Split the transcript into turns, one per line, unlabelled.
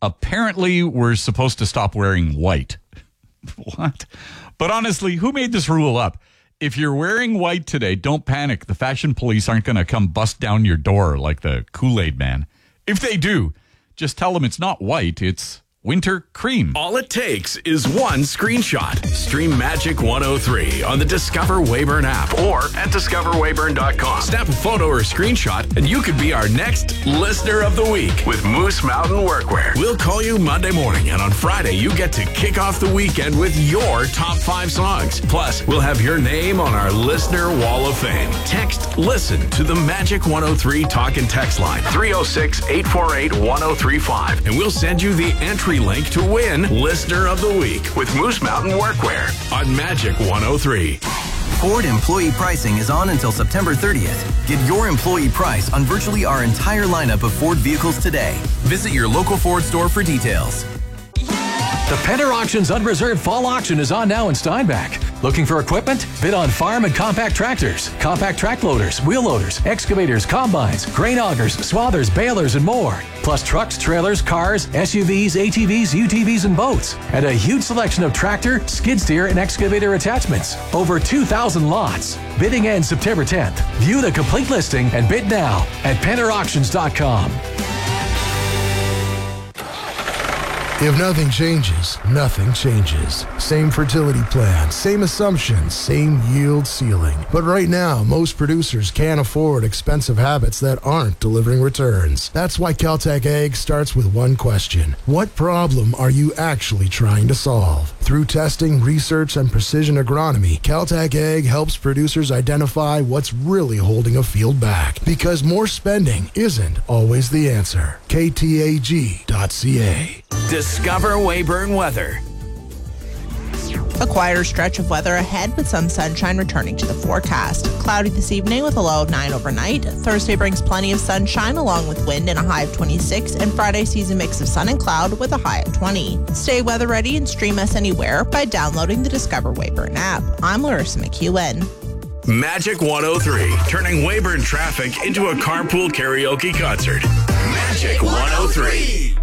Apparently, we're supposed to stop wearing white. What? But honestly, who made this rule up? If you're wearing white today, don't panic. The fashion police aren't going to come bust down your door like the Kool-Aid Man. If they do, just tell them it's not white, it's winter cream.
All it takes is one screenshot. Stream Magic 103 on the Discover Weyburn app or at discoverweyburn.com. Snap a photo or screenshot and you could be our next Listener of the Week with Moose Mountain Workwear. We'll call you Monday morning, and on Friday you get to kick off the weekend with your top 5 songs. Plus, we'll have your name on our Listener Wall of Fame. Text LISTEN to the Magic 103 talk and text line 306-848-1035 and we'll send you the entry link to win Listener of the Week with Moose Mountain Workwear on Magic 103.
Ford employee pricing is on until September 30th. Get your employee price on virtually our entire lineup of Ford vehicles today. Visit your local Ford store for details.
The Pender Auctions Unreserved Fall Auction is on now in Steinbach. Looking for equipment? Bid on farm and compact tractors, compact track loaders, wheel loaders, excavators, combines, grain augers, swathers, balers, and more. Plus trucks, trailers, cars, SUVs, ATVs, UTVs, and boats. And a huge selection of tractor, skid steer, and excavator attachments. Over 2,000 lots. Bidding ends September 10th. View the complete listing and bid now at PenderAuctions.com.
If nothing changes, nothing changes. Same fertility plan, same assumptions, same yield ceiling. But right now, most producers can't afford expensive habits that aren't delivering returns. That's why Caltech Ag starts with one question. What problem are you actually trying to solve? Through testing, research, and precision agronomy, Caltech Ag helps producers identify what's really holding a field back. Because more spending isn't always the answer. KTAG.ca.
Discover Weyburn weather.
A quieter stretch of weather ahead with some sunshine returning to the forecast. Cloudy this evening with a low of 9 overnight. Thursday brings plenty of sunshine along with wind and a high of 26. And Friday sees a mix of sun and cloud with a high of 20. Stay weather ready and stream us anywhere by downloading the Discover Weyburn app. I'm Larissa McEwen.
Magic 103, turning Weyburn traffic into a carpool karaoke concert. Magic 103.